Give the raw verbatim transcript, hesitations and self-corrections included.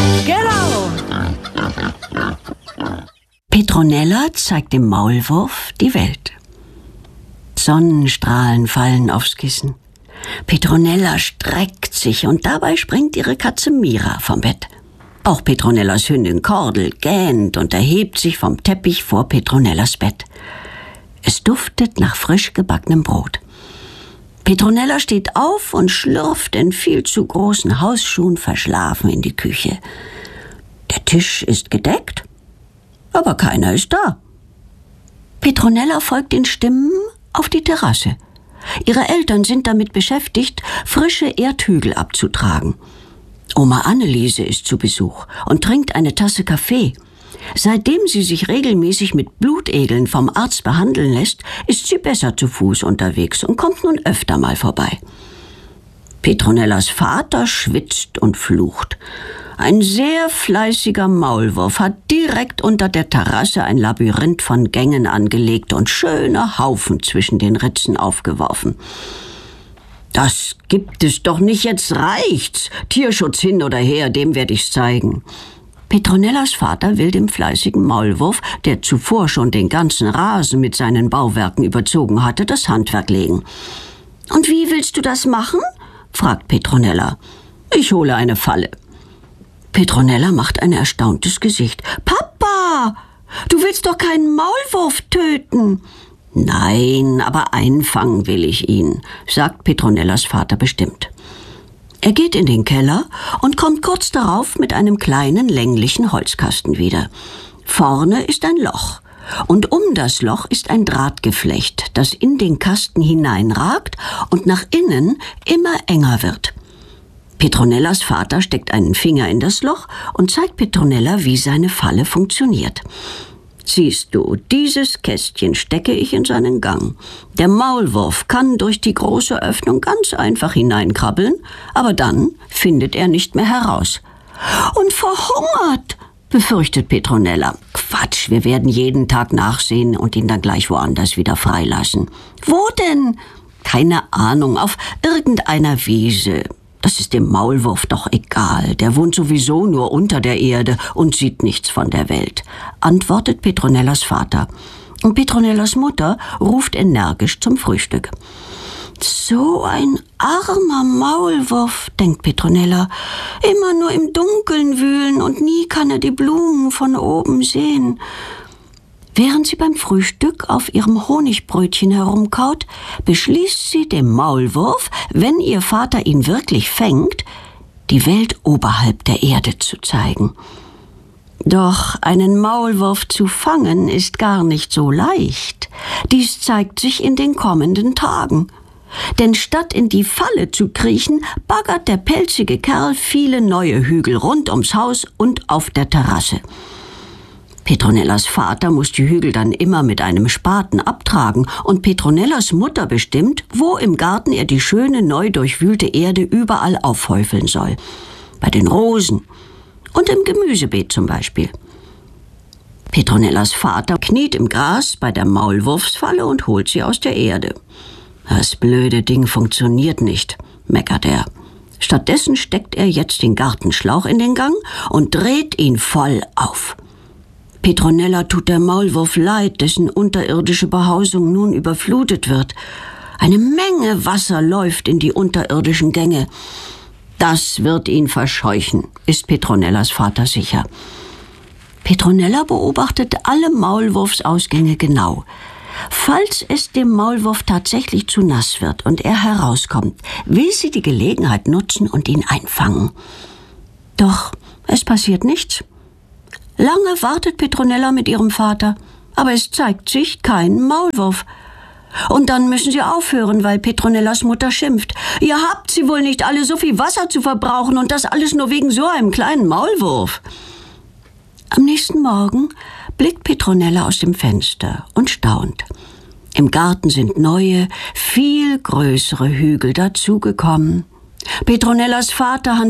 Genau! Petronella zeigt dem Maulwurf die Welt. Sonnenstrahlen fallen aufs Kissen. Petronella streckt sich und dabei springt ihre Katze Mira vom Bett. Auch Petronellas Hündin Kordel gähnt und erhebt sich vom Teppich vor Petronellas Bett. Es duftet nach frisch gebackenem Brot. Petronella steht auf und schlürft in viel zu großen Hausschuhen verschlafen in die Küche. Der Tisch ist gedeckt, aber keiner ist da. Petronella folgt den Stimmen auf die Terrasse. Ihre Eltern sind damit beschäftigt, frische Erdhügel abzutragen. Oma Anneliese ist zu Besuch und trinkt eine Tasse Kaffee. Seitdem sie sich regelmäßig mit Blutegeln vom Arzt behandeln lässt, ist sie besser zu Fuß unterwegs und kommt nun öfter mal vorbei. Petronellas Vater schwitzt und flucht. Ein sehr fleißiger Maulwurf hat direkt unter der Terrasse ein Labyrinth von Gängen angelegt und schöne Haufen zwischen den Ritzen aufgeworfen. »Das gibt es doch nicht, jetzt reicht's. Tierschutz hin oder her, dem werde ich's zeigen.« Petronellas Vater will dem fleißigen Maulwurf, der zuvor schon den ganzen Rasen mit seinen Bauwerken überzogen hatte, das Handwerk legen. »Und wie willst du das machen?« fragt Petronella. »Ich hole eine Falle.« Petronella macht ein erstauntes Gesicht. »Papa, du willst doch keinen Maulwurf töten!« »Nein, aber einfangen will ich ihn«, sagt Petronellas Vater bestimmt. Er geht in den Keller und kommt kurz darauf mit einem kleinen, länglichen Holzkasten wieder. Vorne ist ein Loch und um das Loch ist ein Drahtgeflecht, das in den Kasten hineinragt und nach innen immer enger wird. Petronellas Vater steckt einen Finger in das Loch und zeigt Petronella, wie seine Falle funktioniert. »Siehst du, dieses Kästchen stecke ich in seinen Gang. Der Maulwurf kann durch die große Öffnung ganz einfach hineinkrabbeln, aber dann findet er nicht mehr heraus.« »Und verhungert«, befürchtet Petronella. »Quatsch, wir werden jeden Tag nachsehen und ihn dann gleich woanders wieder freilassen.« »Wo denn?« »Keine Ahnung, auf irgendeiner Wiese. Das ist dem Maulwurf doch egal, der wohnt sowieso nur unter der Erde und sieht nichts von der Welt«, antwortet Petronellas Vater. Und Petronellas Mutter ruft energisch zum Frühstück. »So ein armer Maulwurf«, denkt Petronella, »immer nur im Dunkeln wühlen und nie kann er die Blumen von oben sehen.« Während sie beim Frühstück auf ihrem Honigbrötchen herumkaut, beschließt sie, dem Maulwurf, wenn ihr Vater ihn wirklich fängt, die Welt oberhalb der Erde zu zeigen. Doch einen Maulwurf zu fangen ist gar nicht so leicht. Dies zeigt sich in den kommenden Tagen. Denn statt in die Falle zu kriechen, baggert der pelzige Kerl viele neue Hügel rund ums Haus und auf der Terrasse. Petronellas Vater muss die Hügel dann immer mit einem Spaten abtragen und Petronellas Mutter bestimmt, wo im Garten er die schöne, neu durchwühlte Erde überall aufhäufeln soll. Bei den Rosen und im Gemüsebeet zum Beispiel. Petronellas Vater kniet im Gras bei der Maulwurfsfalle und holt sie aus der Erde. »Das blöde Ding funktioniert nicht«, meckert er. Stattdessen steckt er jetzt den Gartenschlauch in den Gang und dreht ihn voll auf. Petronella tut der Maulwurf leid, dessen unterirdische Behausung nun überflutet wird. Eine Menge Wasser läuft in die unterirdischen Gänge. Das wird ihn verscheuchen, ist Petronellas Vater sicher. Petronella beobachtet alle Maulwurfsausgänge genau. Falls es dem Maulwurf tatsächlich zu nass wird und er herauskommt, will sie die Gelegenheit nutzen und ihn einfangen. Doch es passiert nichts. Lange wartet Petronella mit ihrem Vater, aber es zeigt sich kein Maulwurf. Und dann müssen sie aufhören, weil Petronellas Mutter schimpft. »Ihr habt sie wohl nicht alle, so viel Wasser zu verbrauchen und das alles nur wegen so einem kleinen Maulwurf.« Am nächsten Morgen blickt Petronella aus dem Fenster und staunt. Im Garten sind neue, viel größere Hügel dazugekommen. Petronellas Vater